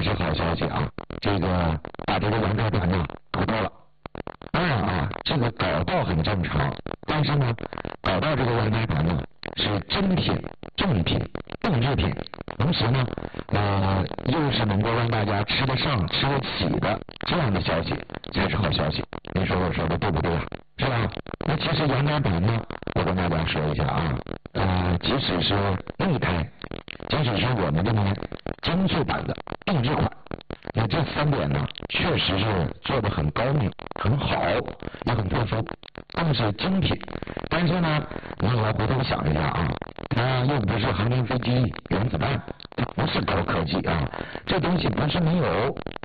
是好消息啊，这个把这个羊胎盘呢搞到了。当然啊，这个搞到很正常，但是呢，搞到这个羊胎盘呢是真品、正品、定制品，同时呢，又是能够让大家吃得上、吃得起的这样的消息才是好消息。你说我说的对不对啊？是吧？那其实羊胎盘呢，我跟大家说一下啊，即使是内胎，即使是我们的呢精粹版的定制款，那这3点呢，确实是做得很高明、很好，也很特殊，更是精品。但是呢，你也要回头想一下啊，它又不是航天飞机、原子弹，它不是高科技啊，这东西不是没有，